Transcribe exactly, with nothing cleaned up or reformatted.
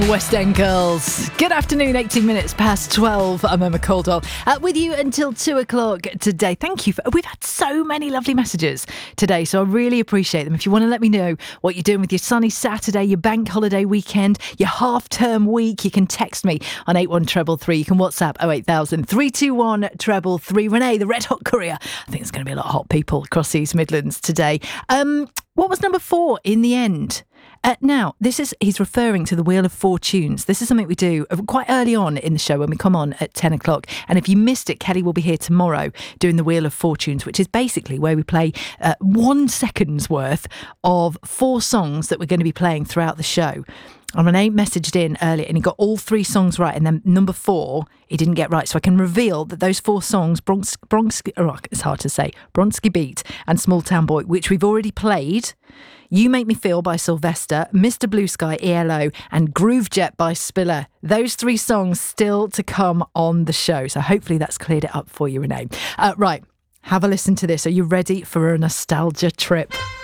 West End Girls. Good afternoon, eighteen minutes past twelve. I'm Emma Caldwell uh, with you until two o'clock today. Thank you. For, we've had so many lovely messages today, so I really appreciate them. If you want to let me know what you're doing with your sunny Saturday, your bank holiday weekend, your half-term week, you can text me on eight one three three. You can WhatsApp oh eight thousand, three two one, three three. Renee, the Red Hot Courier. I think there's going to be a lot of hot people across the East Midlands today. Um, what was number four in the end? Uh, now, this is, he's referring to the Wheel of Fortunes. This is something we do quite early on in the show when we come on at ten o'clock. And if you missed it, Kelly will be here tomorrow doing the Wheel of Fortunes, which is basically where we play uh, one second's worth of four songs that we're going to be playing throughout the show. And Renee messaged in earlier and he got all three songs right, and then number four he didn't get right. So I can reveal that those four songs, Bronx, Bronx, oh, it's hard to say, Bronski Beat and Small Town Boy, which we've already played, You Make Me Feel by Sylvester, Mister Blue Sky, E L O, and Groove Jet by Spiller. Those three songs still to come on the show. So hopefully that's cleared it up for you, Renee. Uh, right, have a listen to this. Are you ready for a nostalgia trip?